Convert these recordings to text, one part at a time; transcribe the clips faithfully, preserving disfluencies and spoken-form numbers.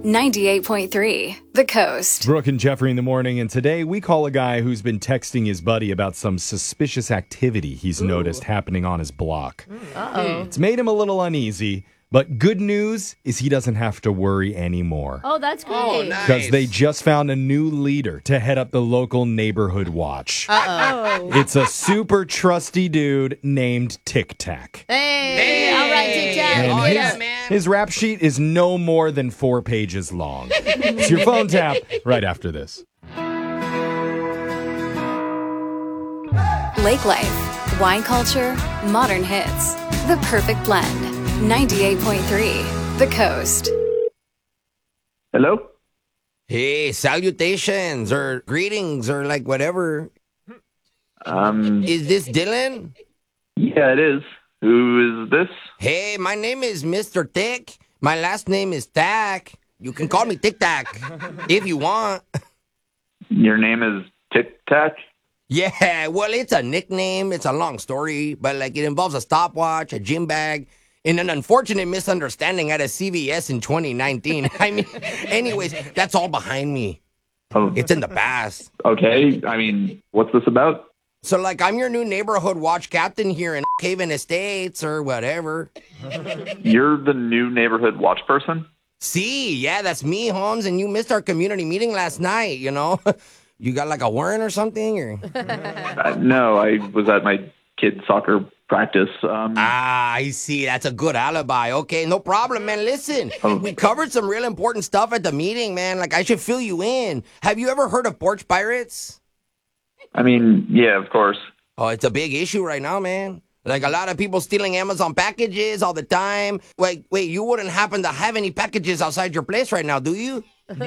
ninety-eight point three, The Coast. Brooke and Jeffrey in the morning, and today we call a guy who's been texting his buddy about some suspicious activity he's Ooh. noticed happening on his block. Uh-oh. It's made him a little uneasy, but good news is he doesn't have to worry anymore. Oh, that's great. Oh, nice. Because they just found a new leader to head up the local neighborhood watch. Uh-oh. It's a super trusty dude named Tic Tac. Hey, Hey. all right, Tic Tac. And Oh, his, yeah, man. his rap sheet is no more than four pages long. It's your phone tap right after this. Lake life, wine culture, modern hits. The perfect blend. ninety-eight point three, The Coast. Hello? Hey, salutations or greetings or like whatever. Um, Is this Dylan? yeah, it is. Who is this? Hey, my name is Mister Tick. My last name is Tack. You can call me Tic Tac if you want. Your name is Tic Tac? Yeah, well, it's a nickname. It's a long story, but like it involves a stopwatch, a gym bag, and an unfortunate misunderstanding at a C V S in twenty nineteen. I mean, anyways, that's all behind me. Oh, It's in the past. okay. I mean, what's this about? So, like, I'm your new neighborhood watch captain here in Haven Estates or whatever. You're the new neighborhood watch person? See, yeah, that's me, Holmes, and you missed our community meeting last night, you know? You got like a warrant or something? Or Uh, no, I was at my kid's soccer practice. Um, Ah, I see. That's a good alibi. Okay, no problem, man. Listen, Oh. we covered some real important stuff at the meeting, man. Like, I should fill you in. Have you ever heard of porch pirates? I mean, yeah, of course. Oh, it's a big issue right now, man. Like, a lot of people stealing Amazon packages all the time. Wait, wait, you wouldn't happen to have any packages outside your place right now, do you?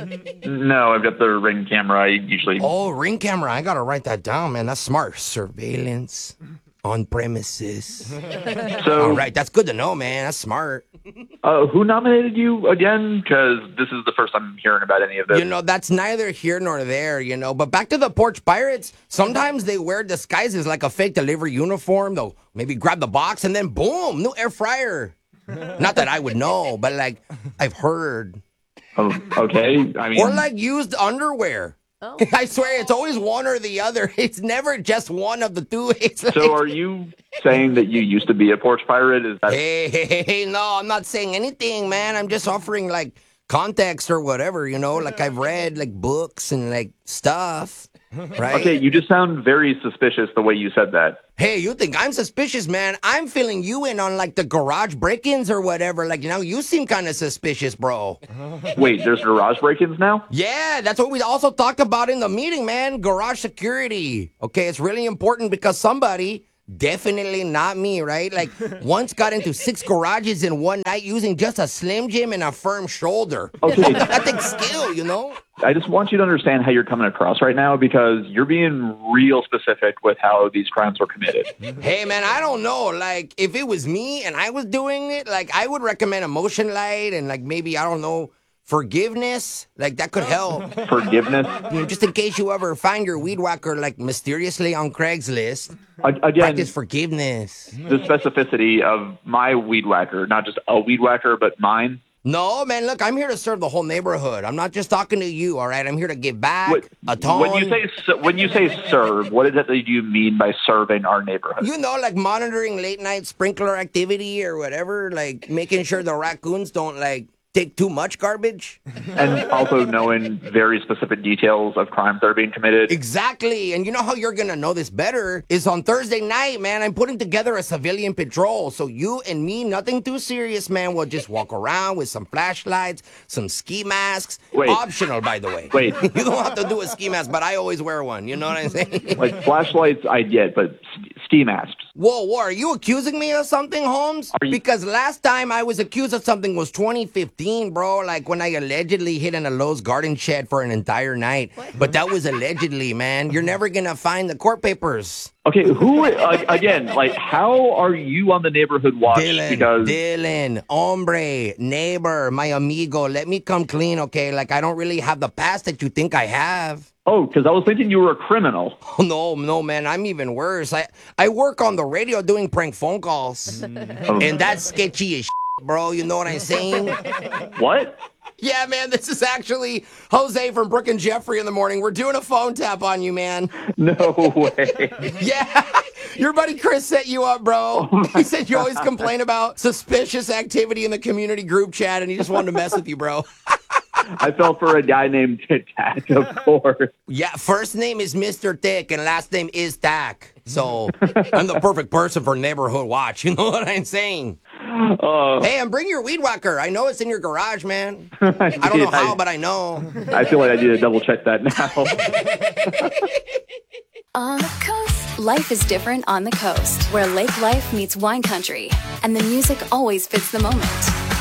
No, I've got the Ring camera. I usually... Oh, Ring camera. I gotta write that down, man. That's smart. Surveillance on premises. So, All right, that's good to know, man. That's smart. uh, who nominated you again? Because this is the first I'm hearing about any of this. You know, that's neither here nor there, you know. But back to the porch pirates, sometimes they wear disguises like a fake delivery uniform. They'll maybe grab the box and then boom, new air fryer. Not that I would know, but like I've heard. Oh, okay. I mean, Or like used underwear. Oh. I swear it's always one or the other. It's never just one of the two. It's like, so are you saying that you used to be a porch pirate? Is that... hey, hey, hey, hey, no, I'm not saying anything, man. I'm just offering like context or whatever, you know, like I've read like books and like stuff, right? Okay, you just sound very suspicious the way you said that. Hey, you think I'm suspicious, man? I'm filling you in on like the garage break-ins or whatever. Like, you know, you seem kind of suspicious, bro. Wait, there's garage break-ins now? Yeah, that's what we also talked about in the meeting, man. Garage security. Okay, it's really important because somebody, definitely not me, right? Like, once got into six garages in one night using just a Slim Jim and a firm shoulder. Okay. That takes skill, you know? I just want you to understand how you're coming across right now because you're being real specific with how these crimes were committed. Hey, man, I don't know. Like, if it was me and I was doing it, like, I would recommend a motion light and, like, maybe, I don't know, forgiveness. Like, that could help. Forgiveness? You know, just in case you ever find your weed whacker, like, mysteriously on Craigslist. A- Again, Practice forgiveness. the specificity of my weed whacker, not just a weed whacker, but mine. No, man, look, I'm here to serve the whole neighborhood. I'm not just talking to you, all right? I'm here to give back, What- atone. When you say s- when you say serve, what is it that you mean by serving our neighborhood? You know, like monitoring late night sprinkler activity or whatever, like making sure the raccoons don't, like, take too much garbage. And also knowing very specific details of crimes that are being committed. Exactly. And you know how you're going to know this better is on Thursday night, man. I'm putting together a civilian patrol. So you and me, nothing too serious, man. We'll just walk around with some flashlights, some ski masks. Wait. Optional, by the way. Wait. You don't have to do a ski mask, but I always wear one. You know what I'm saying? Like flashlights, I get, but sk- ski masks. Whoa, whoa, are you accusing me of something, Holmes? Are you- Because last time I was accused of something was twenty fifteen, bro. Like when I allegedly hid in a Lowe's garden shed for an entire night. But that was allegedly, man. You're never gonna find the court papers. Okay, who uh, again? Like, how are you on the neighborhood watch? Dylan, because Dylan, hombre, neighbor, my amigo. Let me come clean, okay? Like I don't really have the past that you think I have. oh, because I was thinking you were a criminal. Oh, no, no, man. I'm even worse. I, I work on the radio doing prank phone calls. Oh. And that's sketchy as shit, bro. You know what I'm saying? What? Yeah, man, this is actually Jose from Brooke and Jeffrey in the morning. We're doing a phone tap on you, man. No way. Yeah, your buddy Chris set you up, bro. Oh he said you always complain about suspicious activity in the community group chat, and he just wanted to mess with you, bro. I fell for a guy named Tack, of course. Yeah, first name is Mister Thick, and last name is Tack. So I'm the perfect person for Neighborhood Watch. You know what I'm saying? Uh, Hey, and bring your weed whacker. I know it's in your garage, man. I don't know how, but I know. I feel like I need to double check that now. On the coast. Life is different on the coast, where lake life meets wine country, and the music always fits the moment.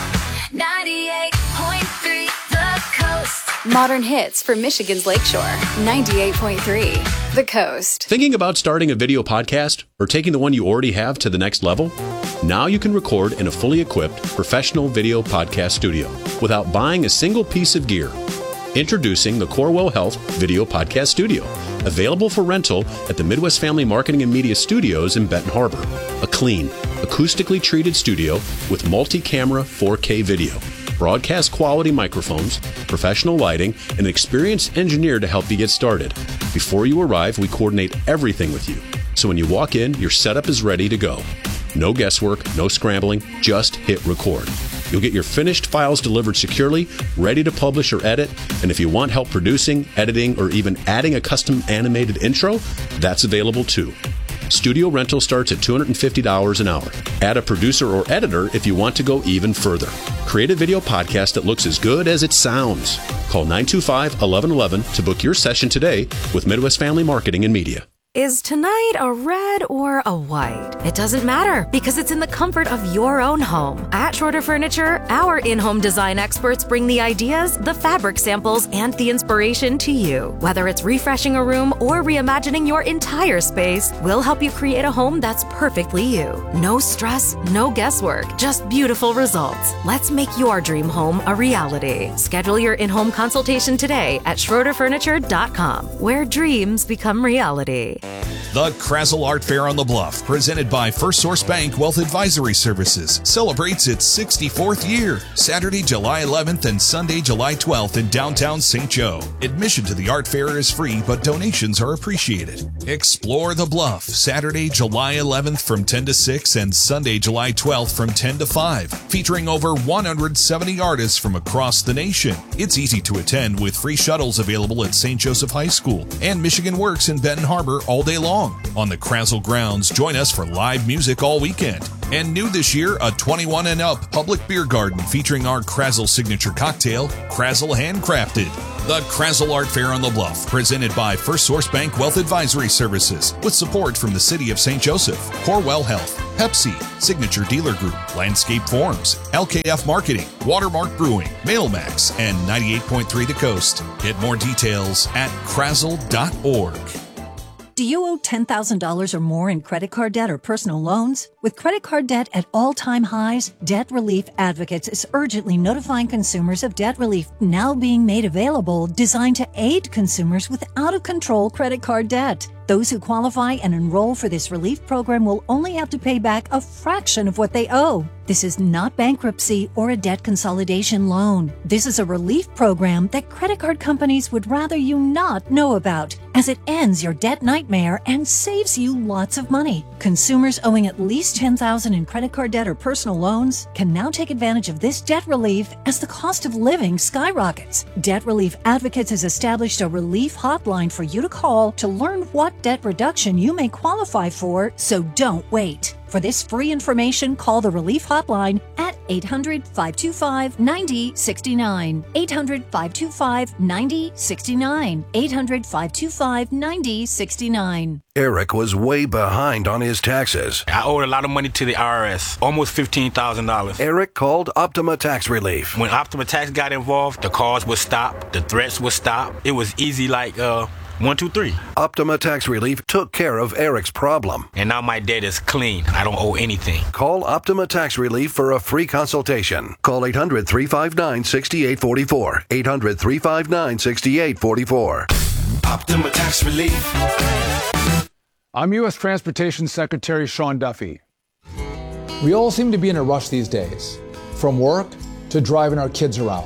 ninety-eight point three The Coast. Modern hits for Michigan's Lakeshore. ninety-eight point three The Coast. Thinking about starting a video podcast or taking the one you already have to the next level? Now you can record in a fully equipped professional video podcast studio without buying a single piece of gear. Introducing the Corewell Health Video Podcast Studio, available for rental at the Midwest Family Marketing and Media Studios in Benton Harbor. A clean, acoustically treated studio with multi-camera four K video, broadcast quality microphones, professional lighting, and an experienced engineer to help you get started. Before you arrive, we coordinate everything with you. So when you walk in, your setup is ready to go. No guesswork, no scrambling, just hit record. You'll get your finished files delivered securely, ready to publish or edit, and if you want help producing, editing, or even adding a custom animated intro, that's available too. Studio rental starts at two hundred fifty dollars an hour. Add a producer or editor if you want to go even further. Create a video podcast that looks as good as it sounds. Call nine two five, one one one one to book your session today with Midwest Family Marketing and Media. Is tonight a red or a white? It doesn't matter because it's in the comfort of your own home. At Schroeder Furniture, our in-home design experts bring the ideas, the fabric samples, and the inspiration to you. Whether it's refreshing a room or reimagining your entire space, we'll help you create a home that's perfectly you. No stress, no guesswork, just beautiful results. Let's make your dream home a reality. Schedule your in-home consultation today at Schroeder Furniture dot com, where dreams become reality. The Krazel Art Fair on the Bluff, presented by First Source Bank Wealth Advisory Services, celebrates its sixty-fourth year, Saturday, July eleventh and Sunday, July twelfth in downtown Saint Joe. Admission to the art fair is free, but donations are appreciated. Explore the Bluff, Saturday, July eleventh from ten to six and Sunday, July twelfth from ten to five, featuring over one hundred seventy artists from across the nation. It's easy to attend with free shuttles available at Saint Joseph High School and Michigan Works in Benton Harbor all day long. On the Krazel grounds, join us for live music all weekend. And new this year, a twenty-one and up public beer garden featuring our Krazel signature cocktail, Krazel Handcrafted. The Krazel Art Fair on the Bluff, presented by First Source Bank Wealth Advisory Services, with support from the City of Saint Joseph, Corewell Health, Pepsi, Signature Dealer Group, Landscape Forms, L K F Marketing, Watermark Brewing, Mailmax, and ninety-eight point three The Coast. Get more details at krazel dot org. Do you owe ten thousand dollars or more in credit card debt or personal loans? With credit card debt at all-time highs, Debt Relief Advocates is urgently notifying consumers of debt relief now being made available, designed to aid consumers with out-of-control credit card debt. Those who qualify and enroll for this relief program will only have to pay back a fraction of what they owe. This is not bankruptcy or a debt consolidation loan. This is a relief program that credit card companies would rather you not know about, as it ends your debt nightmare and saves you lots of money. Consumers owing at least ten thousand dollars in credit card debt or personal loans can now take advantage of this debt relief as the cost of living skyrockets. Debt Relief Advocates has established a relief hotline for you to call to learn what debt reduction you may qualify for, so don't wait. For this free information, call the Relief Hotline at eight hundred, five two five, nine zero six nine. eight hundred, five two five, nine zero six nine. eight hundred, five two five, nine zero six nine. Eric was way behind on his taxes. I owed a lot of money to the I R S, almost fifteen thousand dollars. Eric called Optima Tax Relief. When Optima Tax got involved, the calls would stop, the threats would stop. It was easy like, uh... One, two, three. Optima Tax Relief took care of Eric's problem. And now my debt is clean. I don't owe anything. Call Optima Tax Relief for a free consultation. Call eight hundred, three five nine, six eight four four. eight hundred, three five nine, six eight four four. Optima Tax Relief. I'm U S Transportation Secretary Sean Duffy. We all seem to be in a rush these days, from work to driving our kids around.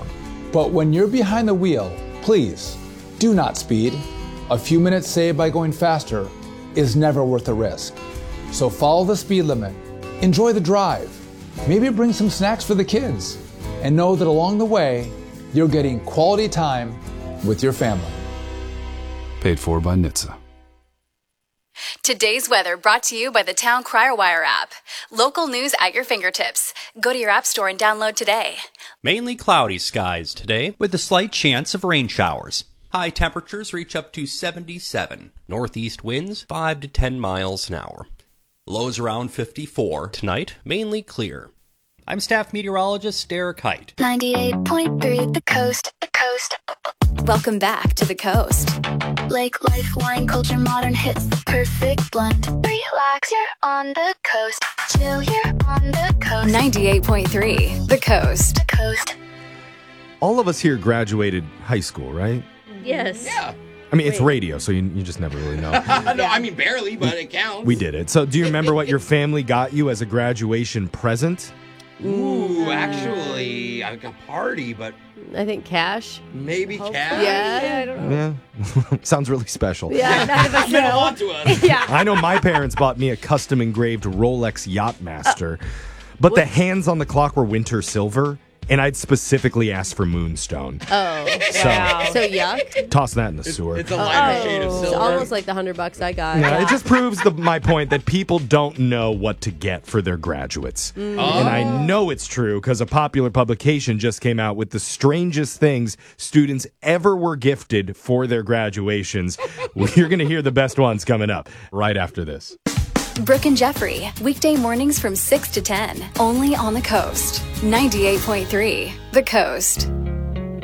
But when you're behind the wheel, please do not speed. A few minutes saved by going faster is never worth the risk. So follow the speed limit, enjoy the drive, maybe bring some snacks for the kids, and know that along the way, you're getting quality time with your family. Paid for by N H T S A. Today's weather brought to you by the Town Crier Wire app. Local news at your fingertips. Go to your app store and download today. Mainly cloudy skies today with a slight chance of rain showers. High temperatures reach up to seventy-seven. Northeast winds five to ten miles an hour. Lows around fifty-four. Tonight, mainly clear. I'm staff meteorologist Derek Height. ninety-eight point three The Coast, The Coast. Welcome back to The Coast. Lake life, wine culture, modern hits, the perfect blend. Relax, you're on the coast. Chill, you're on the coast. ninety-eight point three The Coast. The Coast. All of us here graduated high school, right? Yes. Yeah. I mean, it's Wait. radio, so you, you just never really know. No, I mean barely, but it counts. We did it. So do you remember what your family got you as a graduation present? Ooh, actually, I got a party, but I think cash. maybe Hopefully. cash. Yeah, I don't know. Yeah. Sounds really special. Yeah, none of us Meant a know. lot to us. Yeah. I know my parents bought me a custom engraved Rolex Yachtmaster, but the hands on the clock were winter silver, and I'd specifically asked for moonstone. Oh, So- wow. So yuck. Toss that in the sewer. It's a lighter Oh, shade of it's silver. almost like the hundred bucks I got. Yeah, it just proves the, my point that people don't know what to get for their graduates. Mm. And I know it's true because a popular publication just came out with the strangest things students ever were gifted for their graduations. You're going to hear the best ones coming up right after this. Brooke and Jeffrey, weekday mornings from six to ten, only on The Coast. ninety-eight point three The Coast.